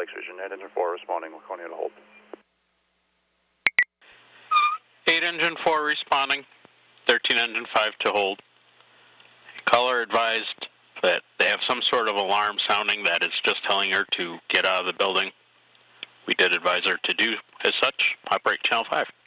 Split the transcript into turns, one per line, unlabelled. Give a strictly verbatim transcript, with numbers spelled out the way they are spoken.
Lakes Region, eight Engine four responding, Laconia to hold.
eight Engine four responding, thirteen Engine five to hold. Caller advised that they have some sort of alarm sounding that is just telling her to get out of the building. We did advise her to do as such. Operate Channel five.